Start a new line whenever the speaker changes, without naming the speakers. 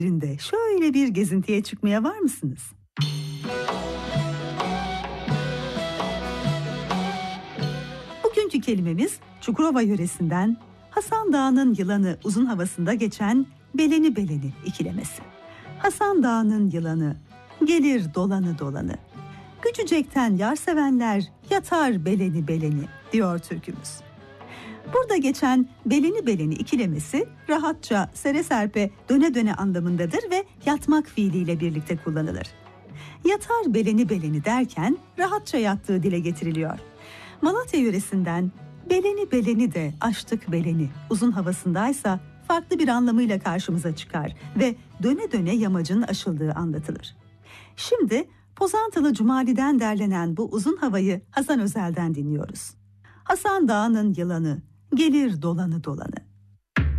Şöyle bir gezintiye çıkmaya var mısınız? Bugünkü kelimemiz Çukurova yöresinden Hasan Dağı'nın yılanı uzun havasında geçen beleni beleni ikilemesi. Hasan Dağı'nın yılanı gelir dolanı dolanı. Küçücekten yar sevenler yatar beleni beleni diyor türkümüz. Burada geçen beleni beleni ikilemesi rahatça sere serpe döne döne anlamındadır ve yatmak fiiliyle birlikte kullanılır. Yatar beleni beleni derken rahatça yattığı dile getiriliyor. Malatya yöresinden beleni beleni de aştık beleni uzun havasındaysa farklı bir anlamıyla karşımıza çıkar ve döne döne yamacın aşıldığı anlatılır. Şimdi Pozantılı Cumali'den derlenen bu uzun havayı Hasan Özel'den dinliyoruz. Hasan Dağı'nın yılanı gelir dolanı dolanı.